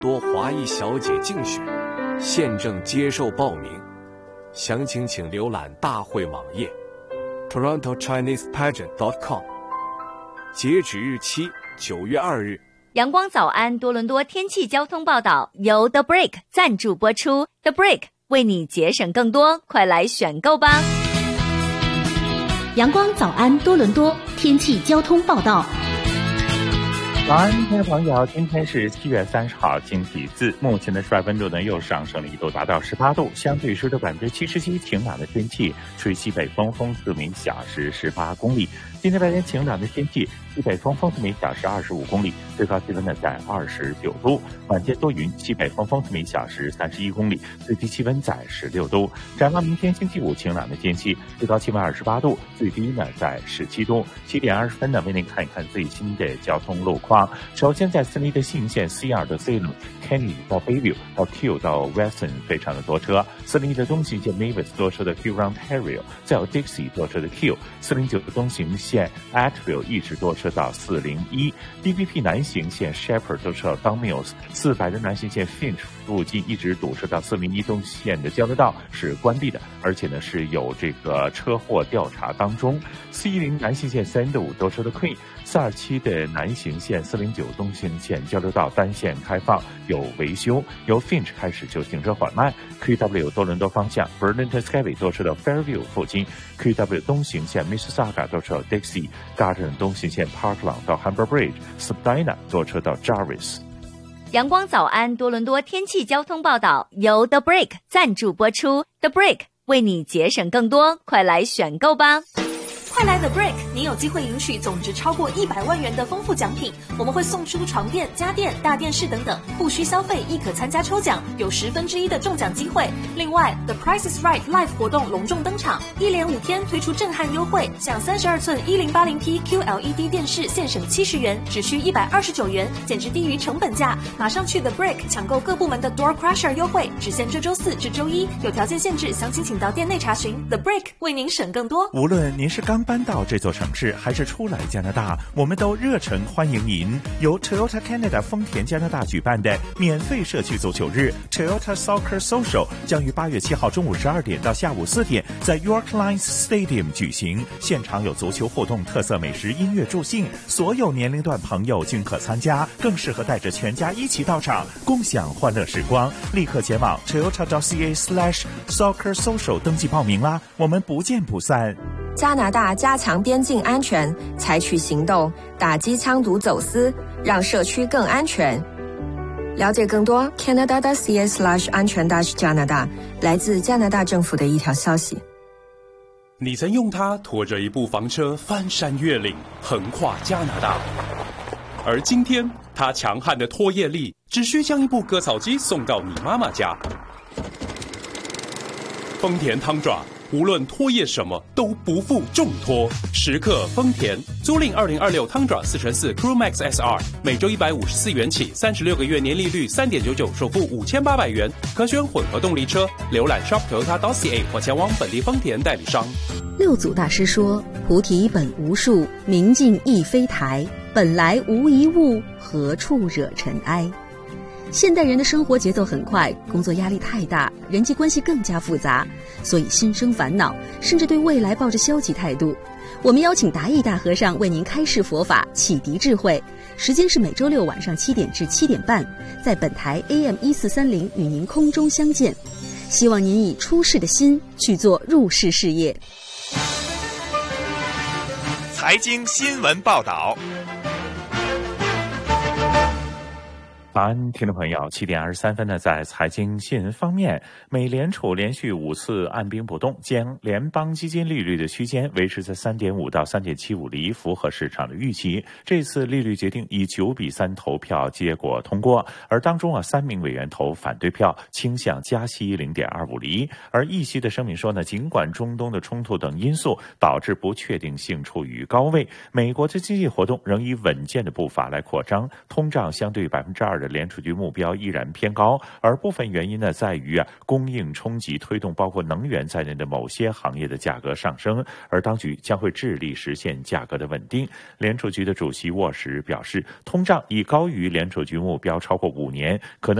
多华裔小姐竞选，现正接受报名，详情请浏览大会网页 TorontoChinesePageant.com， 截止日期9月2日。 阳光早安多伦多天气交通报道由 The Break 赞助播出， The Break 为你节省更多，快来选购吧。 阳光早安多伦多天气交通报道。 早安，听众朋友，今天是7月30号，星期四。目前的室外温度呢又上升了1度，达到18度，相对湿度77%，晴朗的天气，吹西北风，风速每小时18公里。今天白天晴朗的天气，西北风，风速每小时25公里，最高气温呢在29度。晚间多云，西北风，风速每小时31公里，最低气温在16度。展望明天星期五晴朗的天气，最高气温28度，最低呢在17度。7点20分呢，为您看一看最新的交通路况。首先在森林的信线 C2 到 C6，Kenny 到 Bayview 到 Q 到 Weston 非常的多车。401的东行线 Mavis 多车的 Q Ontario， 再有 Dixie 多车的 Q。409的东行线 Attville 一直多车到401。DVP 南行线 Shepherd 多车到 Mills。400的南行线 Finch 附近一直堵车到401东线的交流道是关闭的，而且呢是有这个车祸调查当中。410南行线305多车的 Queen。427的南行线409东行线交流道单线开放有维修，由 Finch 开始就行车缓慢。QW 多伦多方向 Burlington Skyway 多车到 Fairview 附近。QW 东行线 Mississauga 多车到 Dixie。Garden 东行线 Parkland 到 Humber Bridge。Spadina 多车到 Jarvis。 阳光早安多伦多天气交通报道由 The Break 赞助播出， The Break 为你节省更多，快来选购吧。 快来 The Break， 你有机会赢取总值超过100万元的丰富奖品，我们会送出床垫、家电、大电视等等，不需消费亦可参加抽奖，有1/10的中奖机会。另外 The Price is Right Live 活动隆重登场，一连5天推出震撼优惠，像32寸 1080p QLED 电视现省70元，只需129元，简直低于成本价。马上去 The Break 抢购各部门的 Door Crusher 优惠，只限这周4至周1，有条件限制，详情请到店内查询。The Break 为您省更多。 无论您是刚搬到这座城市还是初来加拿大，我们都热诚欢迎您。由 Toyota Canada 丰田加拿大举办的免费社区足球日 Toyota Soccer Social 将于8月7号中午12点到下午4点在 York Lions Stadium 举行，现场有足球互动、特色美食、音乐助兴，所有年龄段朋友均可参加，更适合带着全家一起到场，共享欢乐时光。立刻前往 toyota.ca/Soccer Social 登记报名啦，我们不见不散。 加拿大加强边境安全，采取行动打击枪毒走私，让社区更安全。了解更多 Canada.ca/安全加拿大，来自加拿大政府的一条消息。 你曾用它拖着一部房车翻山越岭，横跨加拿大，而今天它强悍的拖曳力只需将一部割草机送到你妈妈家。丰田汤爪无论拖曳什么都不负重托，时刻丰田。租赁2026汤爪4x4 Crewmax SR， 每周154元起，36个月年利率3.99%，首付5800元，可选混合动力车。浏览 shop.toyota.ca 或前往本地丰田代理商。 六祖大师说：“菩提本无树，明镜亦非台，本来无一物，何处惹尘埃。”现代人的生活节奏很快，工作压力太大，人际关系更加复杂，所以心生烦恼，甚至对未来抱着消极态度。我们邀请达义大和尚为您开示佛法，启迪智慧。时间是每周六晚上7点至7点半，在本台 AM1430与您空中相见。希望您以出世的心去做入世事业。 财经新闻报道。 早安，听众朋友，7点23分呢，在财经新闻方面，美联储连续5次按兵不动，将联邦基金利率的区间维持在 3.5 到 3.75 厘，符合市场的预期。这次利率决定以9-3投票结果通过，而当中3名委员投反对票，倾向加息 0.25 厘。而议息的声明说呢，尽管中东的冲突等因素导致不确定性处于高位，美国的经济活动仍以稳健的步伐来扩张，通胀相对于2%的联储局目标依然偏高，而部分原因呢在于供应冲击推动包括能源在内的某些行业的价格上升，而当局将会致力实现价格的稳定。联储局的主席沃什表示，通胀已高于联储局目标超过5年，可能